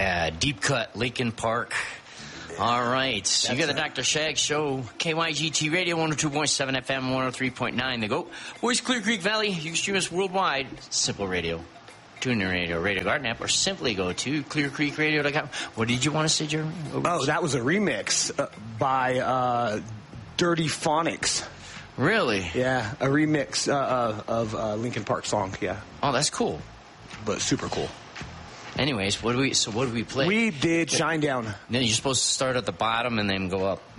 Yeah, Deep Cut, Linkin Park. All right. You got the Dr. Shag Show, KYGT Radio, 102.7 FM, 103.9. The GOAT. Voice Clear Creek Valley. You can stream us worldwide. Simple Radio, TuneIn Radio, Radio Garden app, or simply go to clearcreekradio.com. What did you want to say, Jeremy? Oh, that was a remix by Dirty Phonics. Really? Yeah, a remix of Linkin Park song, yeah. Oh, that's cool. But super cool. Anyways, what do we play? We did Shine Down. Then you're supposed to start at the bottom and then go up.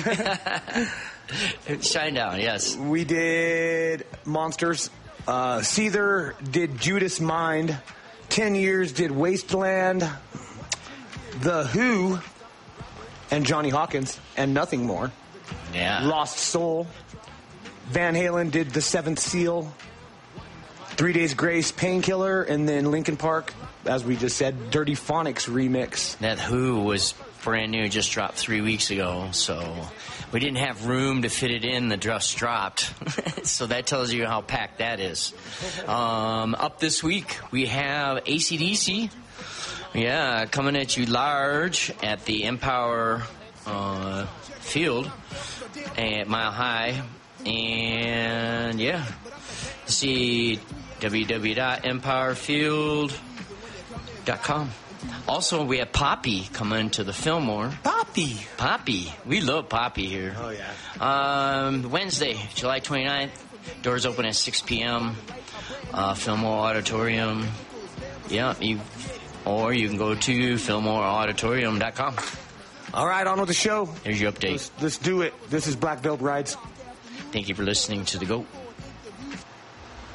Shine Down, yes. We did Monsters. Seether did Judas Mind. 10 Years did Wasteland. The Who and Johnny Hawkins and Nothing More. Yeah. Lost Soul. Van Halen did The Seventh Seal. 3 Days Grace, Painkiller, and then Linkin Park, as we just said, Dirty Phonics remix. That Who was brand new, just dropped 3 weeks ago, so we didn't have room to fit it in. The just dropped, so that tells you how packed that is. Up this week, we have AC/DC, coming at you large at the Empower Field at Mile High, and see www.empowerfield.com. Also, we have Poppy coming to the Fillmore. Poppy. We love Poppy here. Oh, yeah. Wednesday, July 29th. Doors open at 6 p.m. Fillmore Auditorium. Yeah, you can go to fillmoreauditorium.com. All right, on with the show. Here's your update. Let's do it. This is Black Belt Rides. Thank you for listening to The GOAT.